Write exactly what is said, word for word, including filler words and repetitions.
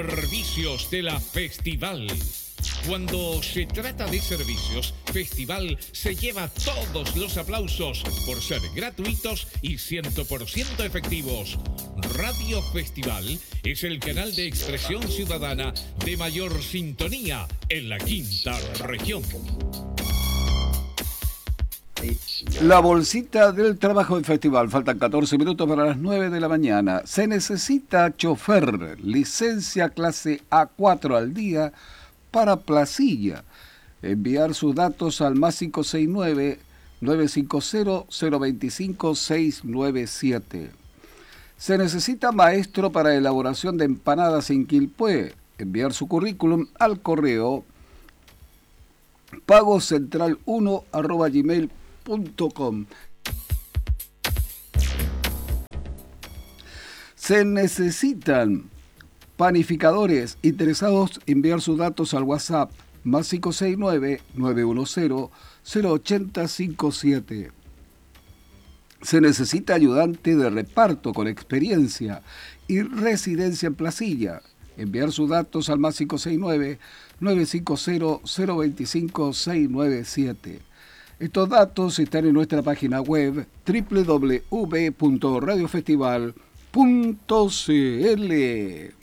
Servicios de la Festival. Cuando se trata de servicios, Festival se lleva todos los aplausos por ser gratuitos y cien por ciento efectivos. Radio Festival es el canal de expresión ciudadana de mayor sintonía en la quinta región. La bolsita del trabajo en Festival. Faltan catorce minutos para las nueve de la mañana. Se necesita chofer, licencia clase A cuatro al día para Placilla. Enviar sus datos al más cinco seis nueve, nueve cinco cero, cero dos cinco, seis nueve siete. Se necesita maestro para elaboración de empanadas en Quilpué. Enviar su currículum al correo pagocentral uno arroba gmail punto com. Se necesitan panificadores interesados. Enviar sus datos al WhatsApp más cinco seis nueve, nueve uno cero, cero ocho cero cinco siete. Se necesita ayudante de reparto con experiencia y residencia en Placilla. Enviar sus datos al más cinco seis nueve, nueve cinco cero, cero dos cinco, seis nueve siete. Estos datos están en nuestra página web doble u doble u doble u punto radio festival punto c l.